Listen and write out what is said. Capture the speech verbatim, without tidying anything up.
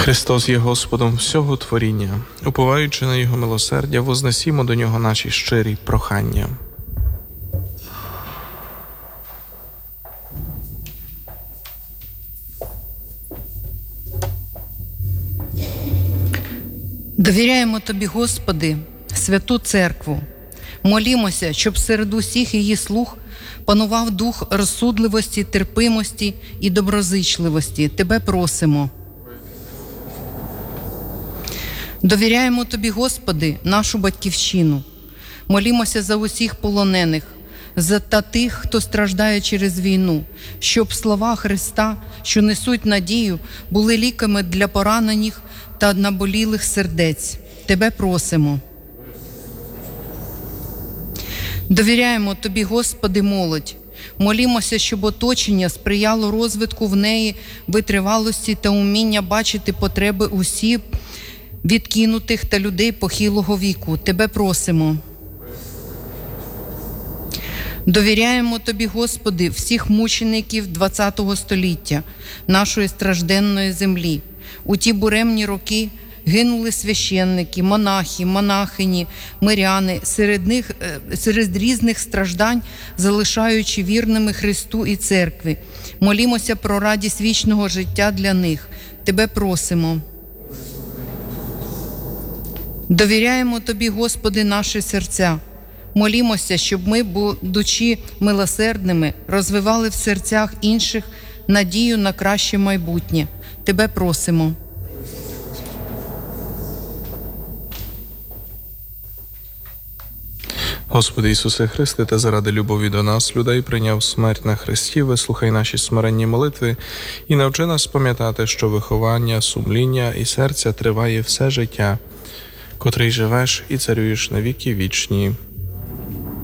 Христос є Господом всього творіння. Уповаючи на Його милосердя, вознесімо до Нього наші щирі прохання. Довіряємо Тобі, Господи, святу Церкву. Молімося, щоб серед усіх її слуг панував дух розсудливості, терпимості і доброзичливості. Тебе просимо. Довіряємо Тобі, Господи, нашу Батьківщину. Молімося за усіх полонених, за та тих, хто страждає через війну, щоб слова Христа, що несуть надію, були ліками для поранених та наболілих сердець. Тебе просимо. Довіряємо Тобі, Господи, молодь. Молімося, щоб оточення сприяло розвитку в неї витривалості та уміння бачити потреби усіх відкинутих та людей похилого віку. Тебе просимо. Довіряємо Тобі, Господи, всіх мучеників ХХ століття, нашої стражденної землі. У ті буремні роки гинули священники, монахи, монахині, миряни, серед них, серед різних страждань, залишаючи вірними Христу і Церкві. Молімося про радість вічного життя для них. Тебе просимо. Довіряємо Тобі, Господи, наші серця. Молімося, щоб ми, будучи милосердними, розвивали в серцях інших надію на краще майбутнє. Тебе просимо. Господи Ісусе Христе, Ти заради любові до нас, людей, прийняв смерть на хресті, вислухай наші смиренні молитви і навчи нас пам'ятати, що виховання, сумління і серця триває все життя, котрий живеш і царюєш на віки вічні.